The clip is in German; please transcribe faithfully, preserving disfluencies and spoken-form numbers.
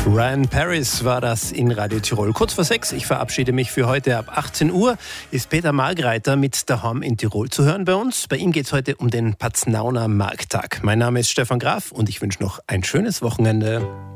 Ryan Paris war das in Radio Tirol. Kurz vor sechs, ich verabschiede mich für heute. Ab achtzehn Uhr ist Peter Margreiter mit Daheim in Tirol zu hören bei uns. Bei ihm geht es heute um den Paznauner Markttag. Mein Name ist Stefan Graf und ich wünsche noch ein schönes Wochenende.